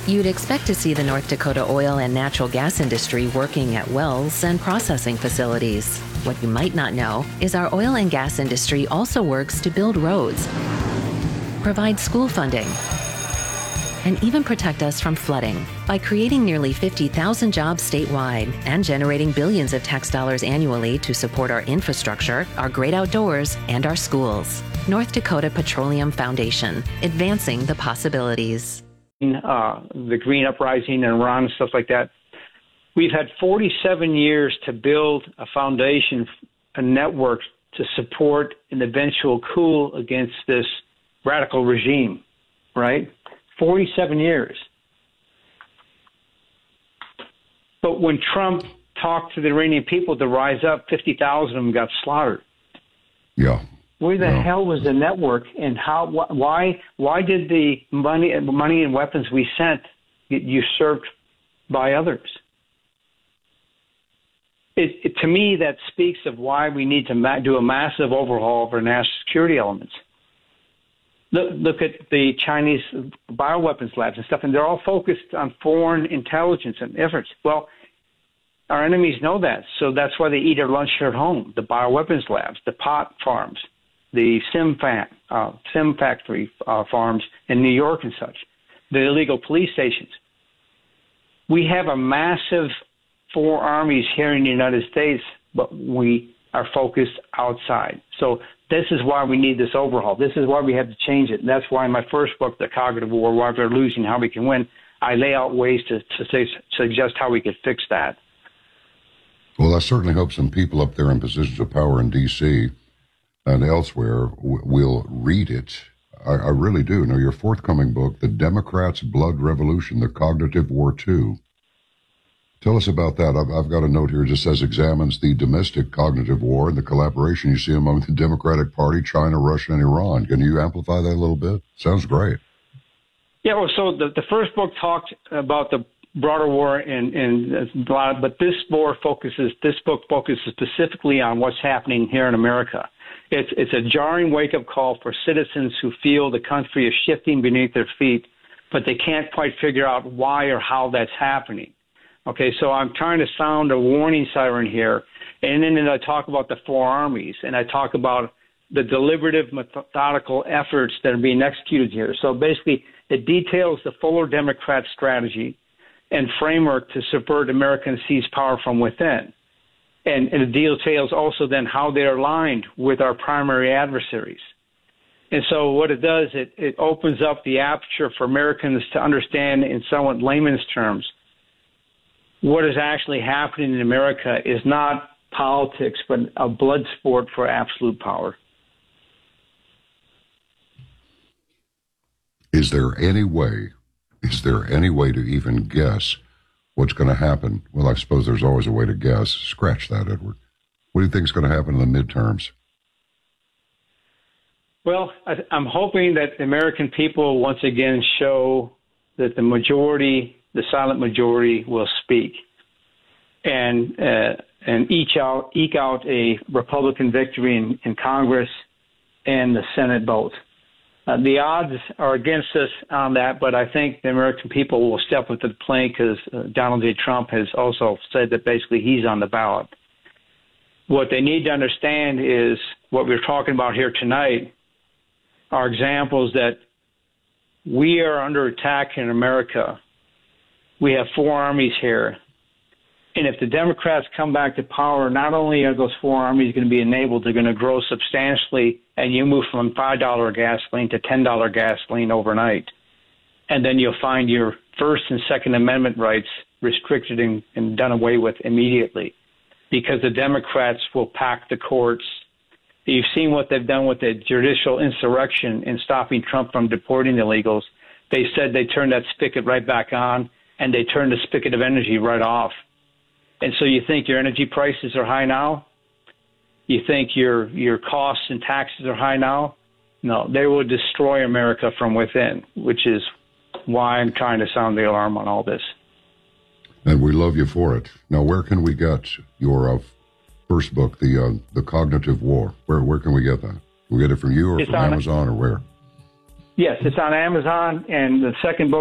You'd expect to see the North Dakota oil and natural gas industry working at wells and processing facilities. What you might not know is our oil and gas industry also works to build roads, provide school funding, and even protect us from flooding by creating nearly 50,000 jobs statewide and generating billions of tax dollars annually to support our infrastructure, our great outdoors, and our schools. North Dakota Petroleum Foundation, advancing the possibilities. The Green Uprising in Iran and stuff like that. We've had 47 years to build a foundation, a network to support an eventual coup against this radical regime, right? 47 years. But when Trump talked to the Iranian people to rise up, 50,000 of them got slaughtered. Yeah. Where the hell was the network, and why did the money and weapons we sent get usurped by others? To me, that speaks of why we need to do a massive overhaul of our national security elements. Look at the Chinese bioweapons labs and stuff, and they're all focused on foreign intelligence and efforts. Well, our enemies know that, so that's why they eat their lunch here at home. The bioweapons labs, the pot farms, the sim factory farms in New York and such, the illegal police stations. We have a massive four armies here in the United States, but we are focused outside. So this is why we need this overhaul. This is why we have to change it. And that's why in my first book, The Cognitive War, Why We're Losing, How We Can Win, I lay out ways to suggest how we could fix that. Well, I certainly hope some people up there in positions of power in D.C. and elsewhere will read it. I really do. Now, your forthcoming book, The Democrats' Blood Revolution, The Cognitive War 2. Tell us about that. I've got a note here that just says examines the domestic cognitive war and the collaboration you see among the Democratic Party, China, Russia, and Iran. Can you amplify that a little bit? Sounds great. Yeah, well, so the first book talked about the broader war but this book focuses specifically on what's happening here in America. It's a jarring wake-up call for citizens who feel the country is shifting beneath their feet, but they can't quite figure out why or how that's happening. Okay, so I'm trying to sound a warning siren here, and then I talk about the four armies, and I talk about the deliberative, methodical efforts that are being executed here. So basically, it details the fuller Democrat strategy and framework to subvert America and seize power from within. And it details also then how they're aligned with our primary adversaries. And so what it does, it opens up the aperture for Americans to understand in somewhat layman's terms what is actually happening in America is not politics, but a blood sport for absolute power. Is there any way to even guess what's going to happen? Well, I suppose there's always a way to guess. Scratch that, Edward. What do you think is going to happen in the midterms? Well, I'm hoping that the American people once again show that the majority, the silent majority, will speak and eke out a Republican victory in Congress and the Senate both. The odds are against us on that, but I think the American people will step up to the plate because Donald J. Trump has also said that basically he's on the ballot. What they need to understand is what we're talking about here tonight are examples that we are under attack in America. We have four armies here. And if the Democrats come back to power, not only are those four armies going to be enabled, they're going to grow substantially, and you move from $5 gasoline to $10 gasoline overnight. And then you'll find your First and Second Amendment rights restricted and done away with immediately because the Democrats will pack the courts. You've seen what they've done with the judicial insurrection in stopping Trump from deporting illegals. They said they turned that spigot right back on, and they turned the spigot of energy right off. And so you think your energy prices are high now? You think your costs and taxes are high now? No, they will destroy America from within, which is why I'm trying to sound the alarm on all this. And we love you for it. Now, where can we get your first book, The Cognitive War? Where can we get that? Can we get it from you or from Amazon or where? Yes, it's on Amazon, and the second book